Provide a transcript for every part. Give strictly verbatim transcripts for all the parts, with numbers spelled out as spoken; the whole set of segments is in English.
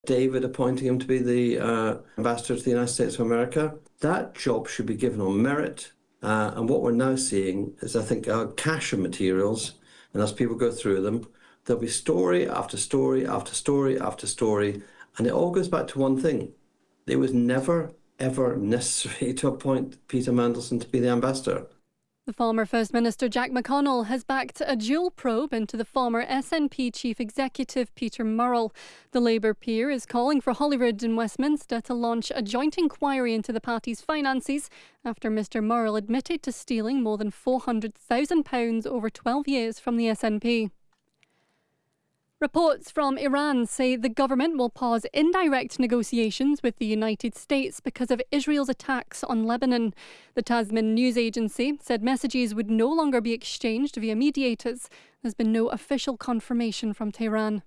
David appointing him to be the uh, ambassador to the United States of America. That job should be given on merit. Uh, and what we're now seeing is, I think, a cache of materials. And as people go through them, there'll be story after story after story after story. And it all goes back to one thing. It was never, ever necessary to appoint Peter Mandelson to be the ambassador. The former First Minister Jack McConnell has backed a dual probe into the former S N P Chief Executive Peter Murrell. The Labour peer is calling for Holyrood and Westminster to launch a joint inquiry into the party's finances after Mr Murrell admitted to stealing more than four hundred thousand pounds over twelve years from the S N P. Reports from Iran say the government will pause indirect negotiations with the United States because of Israel's attacks on Lebanon. The Tasman news agency said messages would no longer be exchanged via mediators. There's been no official confirmation from Tehran.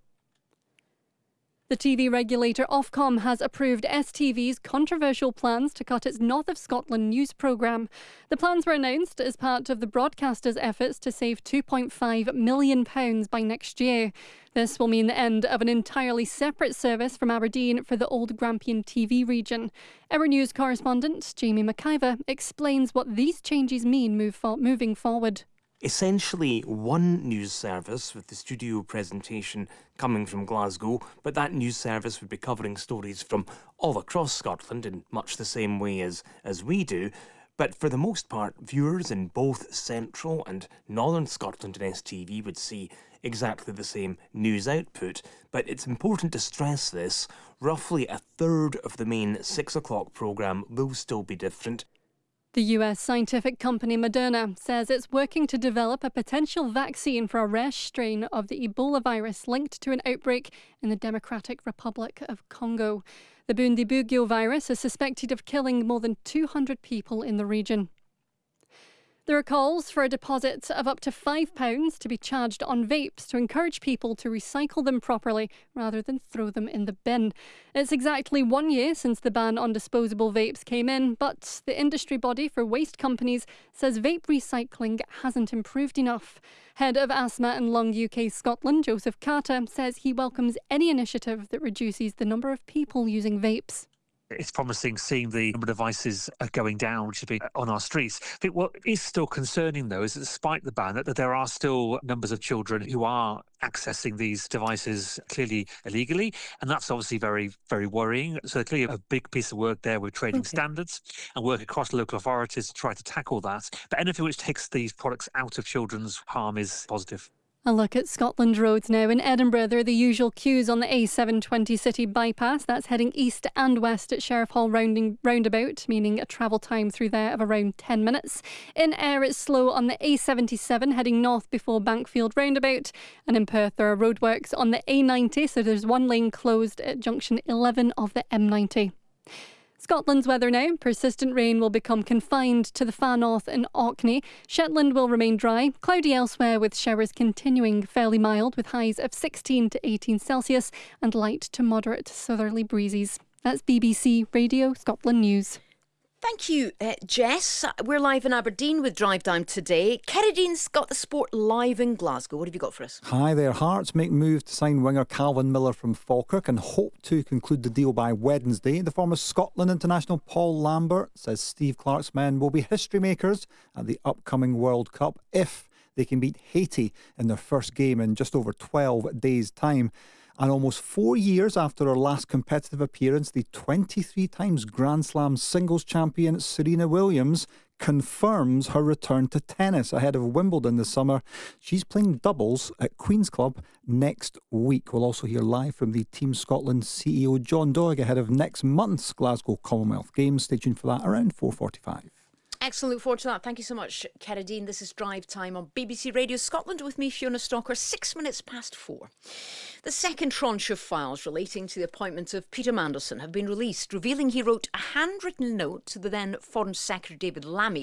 The T V regulator Ofcom has approved S T V's controversial plans to cut its North of Scotland news programme. The plans were announced as part of the broadcaster's efforts to save two point five million pounds by next year. This will mean the end of an entirely separate service from Aberdeen for the old Grampian T V region. Our news correspondent Jamie McIver explains what these changes mean move for- moving forward. Essentially one news service with the studio presentation coming from Glasgow, but that news service would be covering stories from all across Scotland in much the same way as, as we do. But for the most part, viewers in both Central and Northern Scotland and S T V would see exactly the same news output. But it's important to stress this, roughly a third of the main six o'clock programme will still be different. The U S scientific company Moderna says it's working to develop a potential vaccine for a rare strain of the Ebola virus linked to an outbreak in the Democratic Republic of Congo. The Bundibugyo virus is suspected of killing more than two hundred people in the region. There are calls for a deposit of up to five pounds to be charged on vapes to encourage people to recycle them properly rather than throw them in the bin. It's exactly one year since the ban on disposable vapes came in, but the industry body for waste companies says vape recycling hasn't improved enough. Head of Asthma and Lung U K Scotland, Joseph Carter, says he welcomes any initiative that reduces the number of people using vapes. It's promising seeing the number of devices are going down, which should be on our streets. I think what is still concerning, though, is that despite the ban, that, that there are still numbers of children who are accessing these devices clearly illegally, and that's obviously very, very worrying. So clearly a big piece of work there with trading okay. standards and work across local authorities to try to tackle that. But anything which takes these products out of children's harm is positive. A look at Scotland roads now. In Edinburgh, there are the usual queues on the A seven twenty city bypass. That's heading east and west at Sheriff Hall rounding, roundabout, meaning a travel time through there of around ten minutes. In Ayr, it's slow on the A seventy-seven heading north before Bankfield roundabout. And in Perth, there are roadworks on the A ninety, so there's one lane closed at junction eleven of the M ninety. Scotland's weather now. Persistent rain will become confined to the far north and Orkney. Shetland will remain dry. Cloudy elsewhere with showers continuing fairly mild with highs of sixteen to eighteen Celsius and light to moderate southerly breezes. That's B B C Radio Scotland News. Thank you, uh, Jess. We're live in Aberdeen with Drive Down today. Kerridean's got the sport live in Glasgow. What have you got for us? Hi there. Hearts make move to sign winger Calvin Miller from Falkirk and hope to conclude the deal by Wednesday. The former Scotland international Paul Lambert says Steve Clarke's men will be history makers at the upcoming World Cup if they can beat Haiti in their first game in just over twelve days' time. And almost four years after her last competitive appearance, the twenty-three times Grand Slam singles champion Serena Williams confirms her return to tennis ahead of Wimbledon this summer. She's playing doubles at Queen's Club next week. We'll also hear live from the Team Scotland C E O John Doig ahead of next month's Glasgow Commonwealth Games. Stay tuned for that around four forty-five. Excellent, look forward to that. Thank you so much, Kerridean. This is Drive Time on B B C Radio Scotland with me, Fiona Stalker, six minutes past four. The second tranche of files relating to the appointment of Peter Mandelson have been released, revealing he wrote a handwritten note to the then Foreign Secretary David Lammy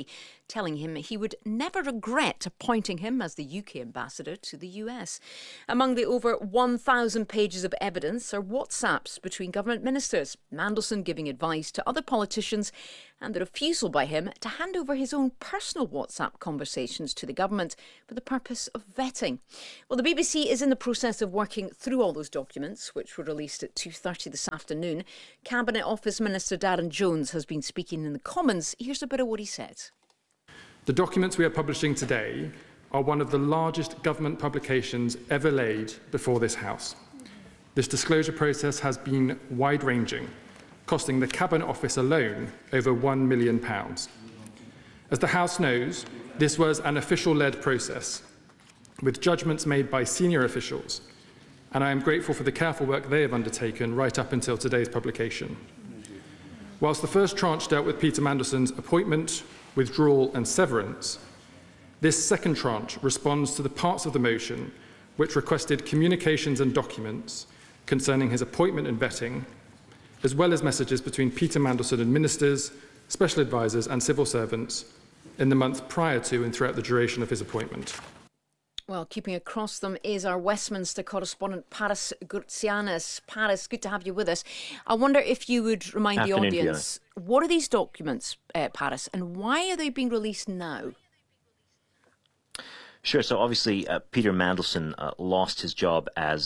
telling him he would never regret appointing him as the U K ambassador to the U S. Among the over one thousand pages of evidence are WhatsApps between government ministers, Mandelson giving advice to other politicians, and the refusal by him to hand over his own personal WhatsApp conversations to the government for the purpose of vetting. Well, the B B C is in the process of working through all those documents, which were released at two thirty this afternoon. Cabinet Office Minister Darren Jones has been speaking in the Commons. Here's a bit of what he said. The documents we are publishing today are one of the largest government publications ever laid before this House. This disclosure process has been wide-ranging, costing the Cabinet Office alone over one million pounds. As the House knows, this was an official-led process, with judgments made by senior officials, and I am grateful for the careful work they have undertaken right up until today's publication. Whilst the first tranche dealt with Peter Mandelson's appointment, withdrawal and severance, this second tranche responds to the parts of the motion which requested communications and documents concerning his appointment and vetting, as well as messages between Peter Mandelson and ministers, special advisers and civil servants in the month prior to and throughout the duration of his appointment. Well, keeping across them is our Westminster correspondent, Paris Gurtsianis. Paris, good to have you with us. I wonder if you would remind Afternoon, the audience, Fiona. What are these documents, uh, Paris, and why are they being released now? Sure. So obviously, uh, Peter Mandelson uh, lost his job as